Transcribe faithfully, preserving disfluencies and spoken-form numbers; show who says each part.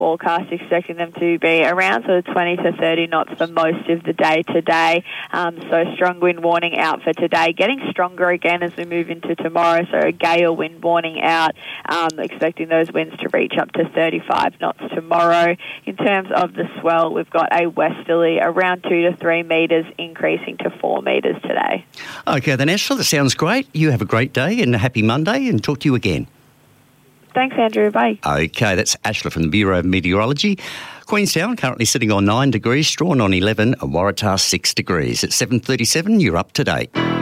Speaker 1: forecast expecting them to be around sort of twenty to thirty knots for most of the day today. Um, so strong wind warning out for today, getting stronger again as we move into tomorrow. So a gale wind warning out, um, expecting those winds to reach up to thirty-five knots tomorrow. In terms of the swell, we've got a westerly around two to three metres, increasing to four metres today.
Speaker 2: Okay, then Ashla, that sounds great. You have a great day and a happy Monday, and talk to you again.
Speaker 1: Thanks, Andrew. Bye.
Speaker 2: Okay, that's Ashla from the Bureau of Meteorology. Queenstown currently sitting on nine degrees, Strawn on eleven, and Waratah six degrees. At seven thirty-seven, you're up to date.